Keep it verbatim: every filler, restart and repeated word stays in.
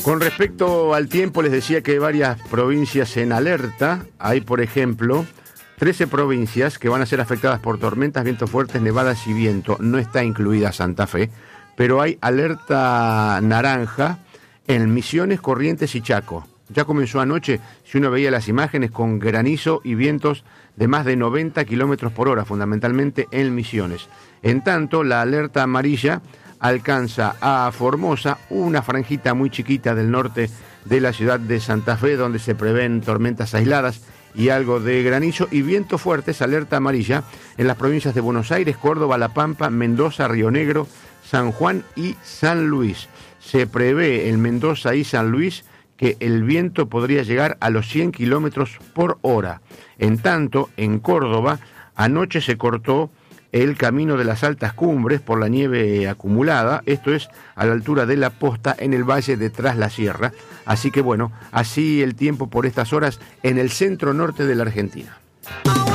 Con respecto al tiempo, les decía que hay varias provincias en alerta. Hay, por ejemplo, trece provincias que van a ser afectadas por tormentas, vientos fuertes, nevadas y viento. No está incluida Santa Fe, pero hay alerta naranja en Misiones, Corrientes y Chaco. Ya comenzó anoche, si uno veía las imágenes, con granizo y vientos de más de noventa kilómetros por hora, fundamentalmente en Misiones. En tanto, la alerta amarilla alcanza a Formosa, una franjita muy chiquita del norte de la ciudad de Santa Fe, donde se prevén tormentas aisladas y algo de granizo y vientos fuertes. Alerta amarilla en las provincias de Buenos Aires, Córdoba, La Pampa, Mendoza, Río Negro, San Juan y San Luis. Se prevé en Mendoza y San Luis que el viento podría llegar a los cien kilómetros por hora. En tanto, en Córdoba, anoche se cortó el camino de las altas cumbres por la nieve acumulada, esto es a la altura de La Posta en el valle de Tras la Sierra. Así que bueno, así el tiempo por estas horas en el centro norte de la Argentina.